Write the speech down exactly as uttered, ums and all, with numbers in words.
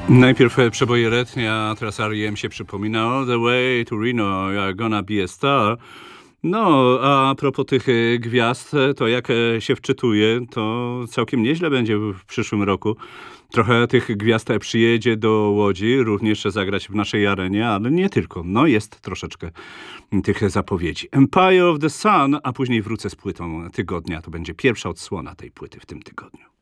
Najpierw e, przeboje letnie, a teraz R E M się przypomina All the way to Reno, you're gonna be a star. No, a propos tych e, gwiazd, e, to jak e, się wczytuję, to całkiem nieźle będzie w w przyszłym roku. Trochę tych gwiazd e, przyjedzie do Łodzi, również zagrać w naszej arenie, ale nie tylko. No, jest troszeczkę tych zapowiedzi. Empire of the Sun, a później wrócę z płytą tygodnia. To będzie pierwsza odsłona tej płyty w tym tygodniu.